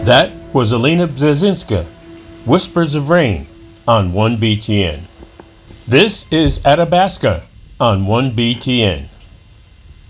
That was Alina Bzezinska, Whispers of Rain, on 1BTN. This is Athabasca on 1BTN.